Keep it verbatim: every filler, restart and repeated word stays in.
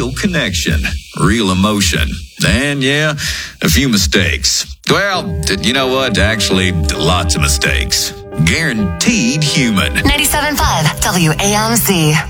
real connection, real emotion, and yeah, a few mistakes. Well, you know what? Actually, lots of mistakes. Guaranteed human. ninety-seven point five W A M C.